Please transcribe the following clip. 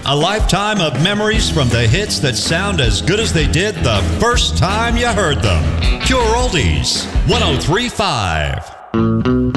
A lifetime of memories from the hits that sound as good as they did the first time you heard them. Pure Oldies, 103.5.